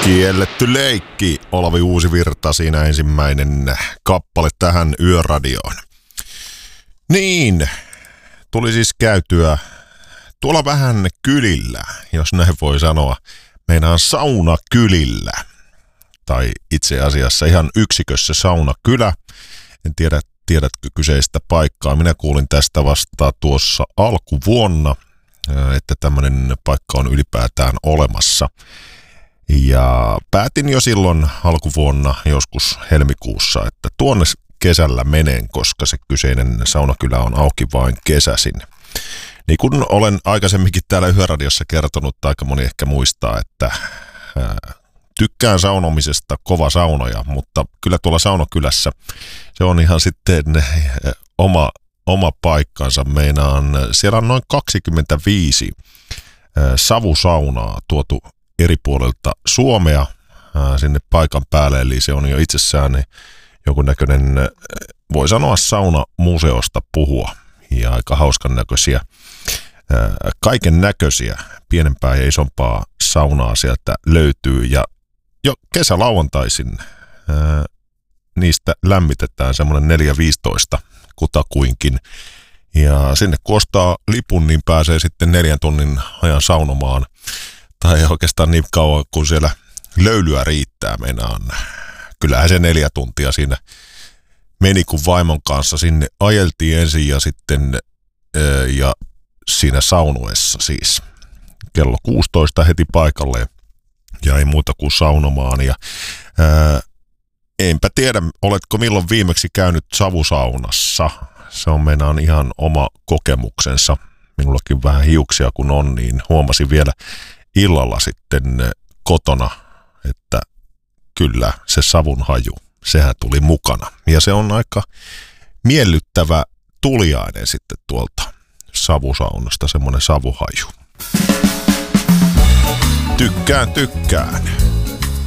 Kielletty leikki, Olavi Uusivirta, siinä ensimmäinen kappale tähän Yöradioon. Niin, tuli siis käytyä tuolla vähän kylillä, jos näin voi sanoa. Meinaan saunakylillä, tai itse asiassa ihan yksikössä saunakylä. En tiedä, tiedätkö kyseistä paikkaa. Minä kuulin tästä vasta tuossa alkuvuonna, että tämmöinen paikka on ylipäätään olemassa. Ja päätin jo silloin alkuvuonna, joskus helmikuussa, että tuonne kesällä menen, koska se kyseinen saunakylä on auki vain kesäsin. Niin kuin olen aikaisemminkin täällä Yöradiossa kertonut, aika moni ehkä muistaa, että tykkään saunomisesta, kova saunoja, mutta kyllä tuolla saunakylässä se on ihan sitten oma paikkansa. Meinaan, siellä on noin 25 savusaunaa tuotu eri puolilta Suomea sinne paikan päälle, eli se on jo itsessään jonkunnäköinen, voi sanoa saunamuseosta puhua, ja aika hauskan näköisiä, kaiken näköisiä, pienempää ja isompaa saunaa sieltä löytyy, ja jo kesälauantaisin niistä lämmitetään semmoinen 4-15 kutakuinkin, ja sinne kun ostaa lipun, niin pääsee sitten 4 tunnin ajan saunomaan, tai oikeastaan niin kauan, kun siellä löylyä riittää, meinaan. Kyllähän se 4 tuntia siinä meni, kun vaimon kanssa sinne ajeltiin ensin ja sitten ja siinä saunuessa siis. Kello 16 heti paikalle ja ei muuta kuin saunomaan. Ja enpä tiedä, oletko milloin viimeksi käynyt savusaunassa. Se on meinaan ihan oma kokemuksensa. Minullakin vähän hiuksia kun on, niin huomasin vielä illalla sitten kotona, että kyllä se savun haju, sehän tuli mukana. Ja se on aika miellyttävä tuliainen sitten tuolta savusaunasta, semmoinen savuhaju. Tykkään.